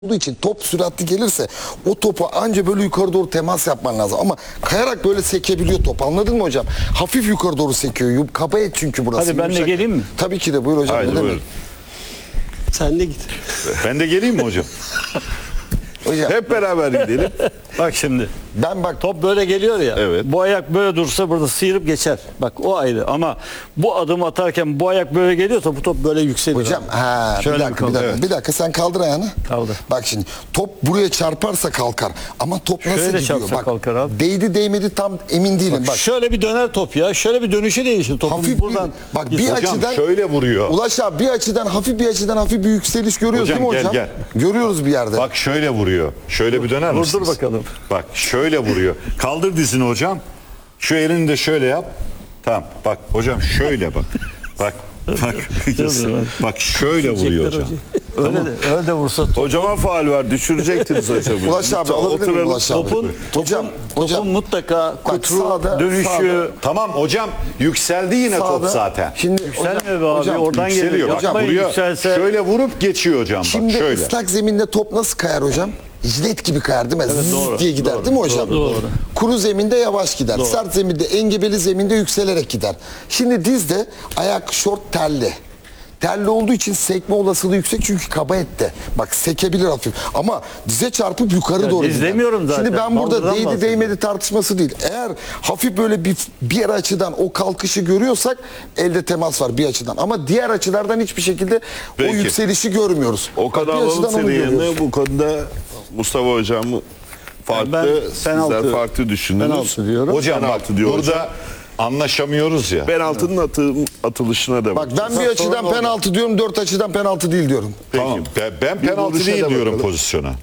olduğu için top süratli gelirse o topa anca böyle yukarı doğru temas yapman lazım. Ama kayarak böyle sekebiliyor top. Anladın mı hocam? Hafif yukarı doğru sekiyor. Kaba et çünkü burası. Hadi ben de geleyim mi? Tabii ki de buyur hocam. Haydi Ne demek? buyurun. Sen de git. Ben de geleyim mi hocam? Hocam Hep beraber gidelim. Bak şimdi. ben bak Top böyle geliyor ya. Evet. Bu ayak böyle dursa burada sıyırıp geçer. Bak o ayrı ama bu adım atarken bu ayak böyle geliyorsa bu top böyle yükseliyor. hocam bir Şöyle dakika bir bir dakika. evet. Bir dakika sen kaldır ayağını. Kaldır. Bak şimdi top buraya çarparsa kalkar. Ama top nasıl Şöyle gidiyor? çarpsa Bak kalkar abi. değdi değmedi tam emin değilim. Bak Şöyle bir döner top ya. Şöyle bir dönüşü değişir. Topun hafif buradan. bak bir Hocam açıdan şöyle vuruyor. Ulaş abi bir açıdan hafif bir yükseliş görüyoruz Hocam, değil mi hocam? gel. Görüyoruz bir yerde. Bak şöyle vuruyor. Şöyle bir döner misiniz? Dur bakalım. Bak şöyle vuruyor. Kaldır dizini hocam. Şu elini de şöyle yap. Tamam. Bak hocam şöyle bak. Bak. Bak şöyle vuruyor hocam. Öyle de vursa top. Hocama faul var. Düşürecektiniz hocamı. Ulaş abi alabilir miyim Ulaş abi? Topun Hocam mutlaka kutru, sağda- dönüşü. sağda- Tamam hocam yükseldi yine top sağda- zaten. Şimdi Yükselmiyor be abi. hocam, Oradan Yükseliyor. geliyor. Bak Yapmayın buraya yükselse. şöyle vurup geçiyor hocam. şimdi bak şöyle. ıslak zeminde top nasıl kayar hocam? Jilet gibi kayar değil mi? Zzz doğru, diye gider doğru, değil mi hocam? doğru. Kuru zeminde yavaş gider. Sert zeminde, engebeli zeminde yükselerek gider. Şimdi dizde ayak şort telli. Telli olduğu için sekme olasılığı yüksek çünkü kaba ette. Bak sekebilir hafif. Ama dize çarpıp yukarı doğru diz gider. demiyorum zaten. Şimdi ben burada Baldıran değdi bahsediyorum. değmedi tartışması değil. Eğer hafif böyle bir açıdan o kalkışı görüyorsak elde temas var bir açıdan. Ama diğer açılardan hiçbir şekilde o Peki. yükselişi görmüyoruz. Okan Bir alalım açıdan onu senin görüyoruz. yerine. Bu konuda Mustafa hocam farklı. Ben Sizler penaltı- farklı düşündünüz. penaltı diyorum. Hocam bak Penaltı diyor burada hocam. anlaşamıyoruz ya. Penaltının atılışına da Bak ben bir açıdan penaltı diyorum, 4 açıdan penaltı değil diyorum. Tamam. Ben penaltı vuruşa değil da diyorum bakalım. pozisyona.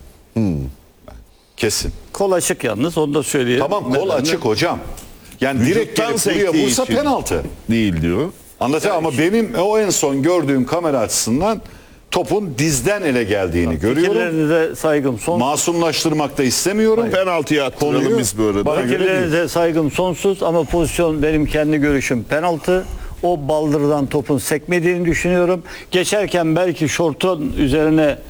Kesin. Kol açık yalnız onu da söyleyeyim. Tamam kol açık hocam. Yani direkt Vücuttan gelip buraya sektiği vursa için. penaltı. değil diyor. Anlatayım ama benim o en son gördüğüm kamera açısından topun dizden ele geldiğini görüyorum. Fikirlerinize saygım sonsuz. Masumlaştırmak da istemiyorum. Penaltıya attıralım Konuyu- biz bu arada. Fikirlerinize saygım sonsuz ama pozisyon benim kendi görüşüm penaltı. O baldırdan topun sekmediğini düşünüyorum. Geçerken belki şortun üzerine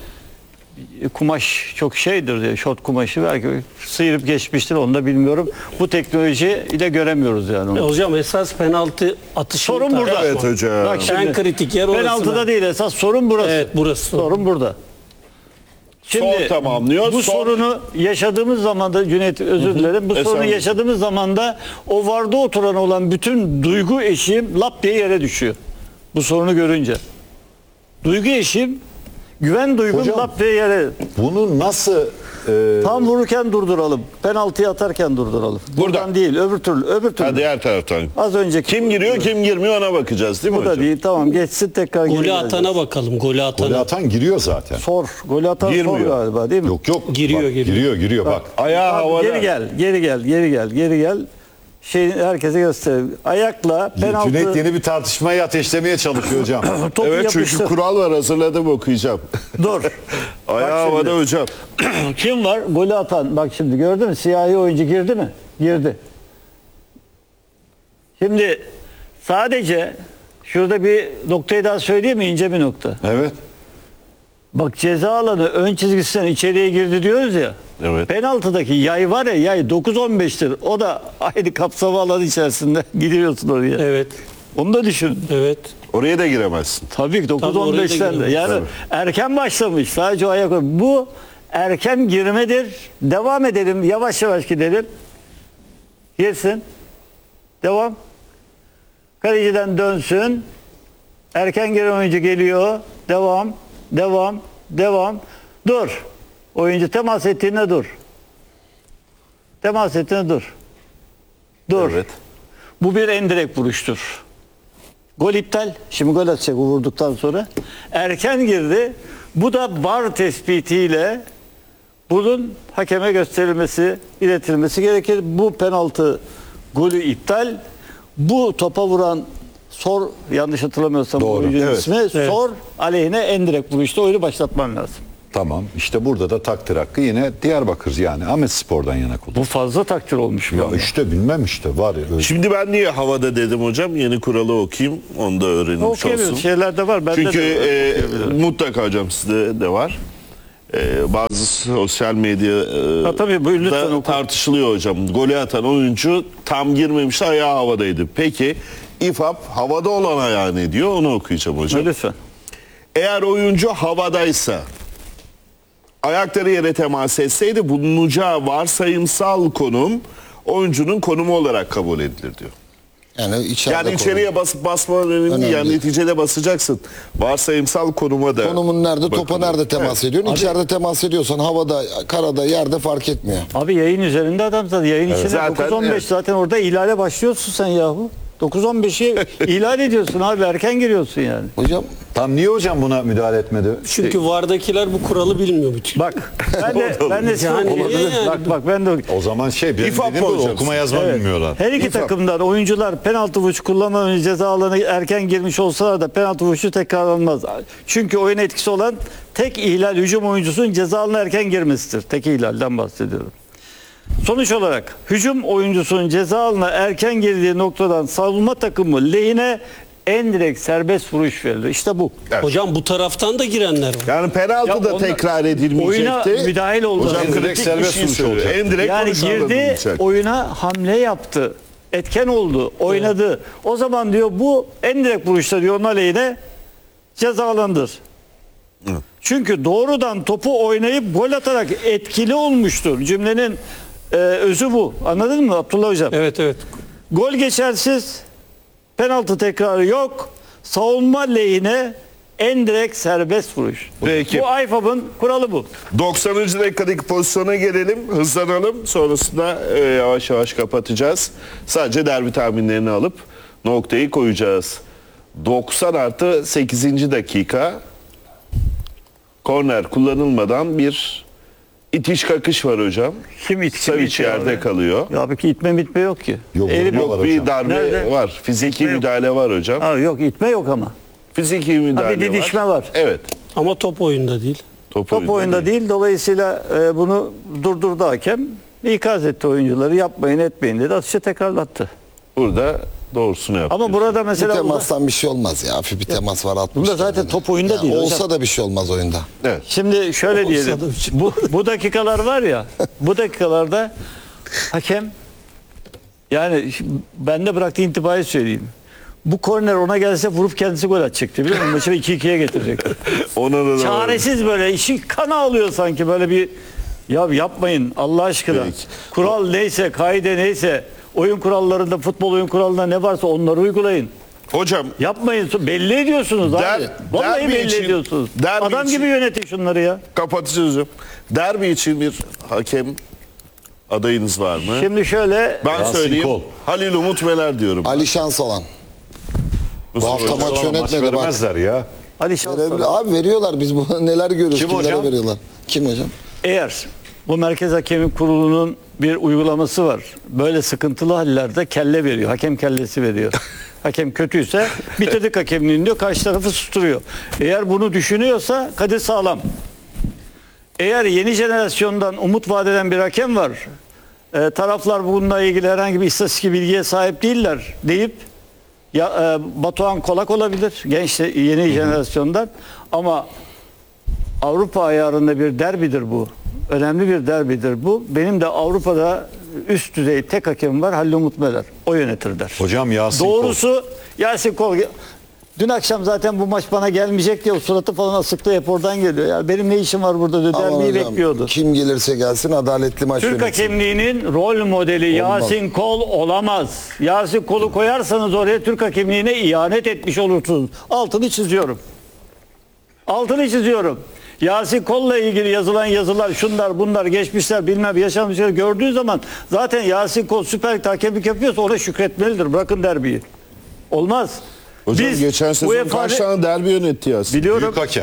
kumaş çok şeydir diye şort kumaşı belki sıyırıp geçmiştir onu da bilmiyorum. Bu teknoloji ile göremiyoruz yani onu. Hocam esas penaltı atışı. Sorun burada. Evet hocam. Bak şimdi, En kritik yer orası. penaltıda değil esas sorun burası. Evet, burası. Sorun burada. Şimdi Sol tamamlıyor, bu sol. sorunu yaşadığımız zaman da Cüneyt özür dilerim. Bu sorunu Estağfurullah. yaşadığımız zaman da o varda oturan olan bütün duygu eşiğim lap diye yere düşüyor. Bu sorunu görünce. Duygu eşiğim güven duygum Hocam, lap diye yere. Bunu nasıl Tam vururken durduralım. Penaltıyı atarken durduralım. Buradan değil öbür türlü. Ha, diğer taraftan. Az önceki. Kim giriyor kim girmiyor ona bakacağız değil mi Bu da hocam? değil tamam geçsin tekrar geri Golü geleceğiz. atana bakalım. Golü atana. golü atan giriyor zaten. Sor. Golü atan sor Girmiyor. galiba değil mi? Yok. Giriyor, Bak, giriyor. giriyor bak. Ayağı Abi, havada. geri gel. Herkese göster. Ayakla penaltı. Cüneyt yeni bir tartışmayı ateşlemeye çalışıyor hocam. Topu Evet çünkü yapıştır. kural var hazırladım okuyacağım. Dur. Ayağı Bak şimdi. havada hocam. Kim var? Golü atan. Bak şimdi gördün mü? Siyahi oyuncu girdi mi? Girdi. Şimdi sadece şurada bir noktayı daha söyleyeyim mi? İnce bir nokta. Evet. Bak ceza alanı ön çizgisinden içeriye girdi diyoruz ya. Evet. Penaltıdaki yay var ya yay 9-15'tir. O da aynı kapsama alanı içerisinde gidiyorsun oraya. Evet. Onu da düşün. Evet. Oraya da giremezsin. Tabii ki Tabii oraya da 9-15'ten de. giremez. Yani Tabii. erken başlamış. Sadece o ayak. Bu erken girmedir. Devam edelim. Yavaş yavaş gidelim. Girsin. Devam. Kaleciden dönsün. Erken giren oyuncu geliyor. Devam. Dur. Oyuncu temas ettiğinde dur. Temas ettiğinde dur. Dur. Evet. Bu bir endirekt vuruştur. Gol iptal. Şimdi gol atacak o vurduktan sonra. Erken girdi. Bu da VAR tespitiyle bunun hakeme gösterilmesi, iletilmesi gerekir. Bu penaltı golü iptal. Bu topa vuran Sor, yanlış hatırlamıyorsam Doğru, oyuncunun evet. ismi. Sor aleyhine endirekt vuruşta oyunu başlatman lazım. Tamam. İşte burada da takdir hakkı yine Diyarbakır yani Ahmetspor'dan yana kullanıyor. Bu fazla takdir olmuş. Ya işte bilmem işte var ya. Öyle. Şimdi ben niye havada dedim hocam? Yeni kuralı okuyayım. Onu da öğrenmiş olsun. Okuyabiliriz. Şeyler de var. Bende Çünkü de mutlaka hocam sizde de var. bazı sosyal medya Ha, tabii, buyur, lütfen da oku. tartışılıyor hocam. Golü atan oyuncu tam girmemişti, ayağı havadaydı. Peki İFAB havada olan ayağı ne diyor? Onu okuyacağım hocam. Lütfen. Eğer oyuncu havadaysa, ayakları yere temas etseydi bulunacağı varsayımsal konum oyuncunun konumu olarak kabul edilir diyor. Yani içeride Yani içeriye basıp basmadan önemli değil. Yani neticede basacaksın. Varsayımsal konuma da konumun nerede, topa bakılır. nerede temas ediyorsun? İçeride temas ediyorsan havada, karada, yerde fark etmiyor. Abi yayın üzerinde adam zaten. Yayın içinde Zaten, 9-15 evet. zaten orada ihlale başlıyorsun sen yahu. 9-15'i ihlal ediyorsun abi. Erken giriyorsun yani. Hocam Tam niye hocam buna müdahale etmedi? Çünkü VAR'dakiler bu kuralı bilmiyor bütün. Bak ben de size Yani olabilir. yani. Bak ben de O zaman ben İFAB dedim hocam. okuma yazma Evet. bilmiyorlar. Her iki İnsan. takımdan oyuncular penaltı vuruşu kullanmadan önce ceza alanına erken girmiş olsalar da penaltı vuruşu tekrarlanmaz. Çünkü oyun etkisi olan tek ihlal hücum oyuncusunun ceza alanına erken girmesidir. Tek ihlalden bahsediyorum. Sonuç olarak hücum oyuncusunun ceza alanına erken girdiği noktadan savunma takımı lehine en direkt serbest vuruş verilir. İşte bu. Evet. Hocam bu taraftan da girenler var. Yani penaltı Ya da onlar tekrar edilmeyecekti. oyuna müdahil oldu. Hocam En direkt kritik bir serbest şey vuruş söylüyor. olacak. En direkt Yani vuruş girdi, alınmayacak. oyuna hamle yaptı. Etken oldu, oynadı. O zaman diyor bu en direkt vuruşta diyor onun aleyhine cezalandır. Çünkü doğrudan topu oynayıp gol atarak etkili olmuştur. Cümlenin özü bu. Anladın mı Abdullah Hocam? Evet evet. Gol geçersiz, penaltı tekrarı yok. Savunma lehine en direkt serbest vuruş. Peki. Bu IFAB'ın kuralı bu. 90. dakikadaki pozisyona gelelim, hızlanalım. Sonrasında yavaş yavaş kapatacağız. Sadece derbi tahminlerini alıp noktayı koyacağız. 90+8. dakika. Korner kullanılmadan bir itiş kakış var hocam. Kim itki Savic yerde kalıyor. Ya abi ki itme mitme yok ki. Yok, Eğri vurma yok. Yok var bir hocam. darbe Nerede? var. Fiziki Yok. müdahale var hocam. Ha, yok itme yok ama. Fiziki müdahale bir didişme var. Evet. Ama top oyunda değil. Top oyunda değil. Dolayısıyla bunu durdurdu hakem. İkaz etti oyuncuları. Yapmayın etmeyin dedi. Atışı tekrarlattı. Burada doğrusunu yaptı. Ama burada bu mesela temastan bir şey olmaz ya. Hafif bir temas var 60. Bunda zaten kendine. top oyunda değil Olsa hocam. da bir şey olmaz oyunda. Evet. şimdi şöyle Olsa diyelim. da bir şey Bu dakikalar var ya. Bu dakikalarda hakem yani bende bıraktığı intibayı söyleyeyim. Bu korner ona gelse vurup kendisi gol atacaktı biliyor musun? Maçı 2-2'ye getirecekti. Ona da Çaresiz böyle işi kana alıyor sanki böyle bir ya yapmayın Allah aşkına. Peki. Kural neyse, kaide neyse, oyun kurallarında, futbol oyun kurallarında ne varsa onları uygulayın. Hocam Yapmayın. Belli ediyorsunuz abi. Vallahi derbi belli için- ediyorsunuz. derbi Adam için- gibi yönetin şunları ya. kapatacağız hocam. Derbi için bir hakem adayınız var mı? Şimdi şöyle Ben Yasin söyleyeyim. Kol. Halil Umut Meler diyorum. Ali Şansalan. Bu hafta hocam. maç Maç yönetmedi bak. vermezler ya. Ali Şansalan. Abi veriyorlar biz bu neler görüyoruz. Kim Kimlere hocam? veriyorlar? Kim hocam? Eğer bu Merkez Hakem Kurulu'nun bir uygulaması var. Böyle sıkıntılı hallerde kelle veriyor. Hakem kellesi veriyor. Hakem kötüyse bitirdik hakemliğini diyor. Karşı tarafı susturuyor. Eğer bunu düşünüyorsa Kadir Sağlam. Eğer yeni jenerasyondan umut vaat eden bir hakem var. Taraflar bununla ilgili herhangi bir istatistik bilgiye sahip değiller deyip Batuhan Kolak olabilir. Genç yeni jenerasyondan. Ama Avrupa ayarında bir derbidir bu. Önemli bir derbidir bu. Benim de Avrupa'da üst düzey tek hakemim var. Halil Umut Meler. O yönetir der. Hocam Yasin Kol. Doğrusu Yasin Kol. Dün akşam zaten bu maç bana gelmeyecek diye o suratı falan asıklı hep oradan geliyor. Ya benim ne işim var burada diyor. Aman Derbiyi hocam, bekliyordu. kim gelirse gelsin adaletli maç Türk yönetsin. hakemliğinin rol modeli Olmaz. Yasin Kol olamaz. Yasin Kol'u koyarsanız oraya Türk hakemliğine ihanet etmiş olursunuz. Altını çiziyorum. Altını çiziyorum. Yasin Kol'la ilgili yazılan yazılar, şunlar bunlar, geçmişler bilmem yaşanmışlar gördüğü zaman zaten Yasin Kol Süper Lig'de hakemlik yapıyorsa ona şükretmelidir. Bırakın derbiyi. Olmaz. Hocam Biz geçen sezon UEFA'da kaç tane derbi yönetti ya? biliyorum. Büyük hakem.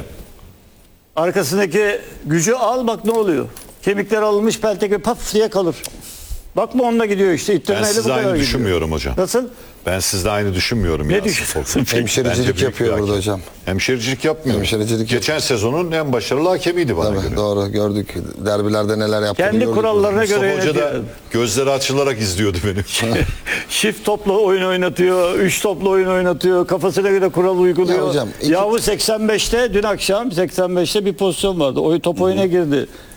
Arkasındaki gücü al bak ne oluyor. Kemikler alınmış peltek ve paf diye kalır. Bakma onunla gidiyor işte. Ben İttirmeyle bu sizde kadar aynı gidiyor. düşünmüyorum hocam. Nasıl? Ben sizde aynı düşünmüyorum. Ne Yasin düşünüyorsun? Folkman. Hemşericilik Bence büyük yapıyor bir burada hakem. hocam. Hemşericilik yapmıyor. Hemşericilik Geçen sezonun en başarılı hakemiydi bana Tabii, göre. doğru gördük. Derbilerde neler yaptığını Kendi gördük. kurallarına göre Mustafa Hoca da yönetiyor. gözleri açılarak izliyordu beni. Çift toplu oyun oynatıyor, 3 toplu oyun oynatıyor, kafasına göre kural uyguluyor. Ya hocam, Yahu 85'te dün akşam 85'te bir pozisyon vardı. Top oyuna girdi.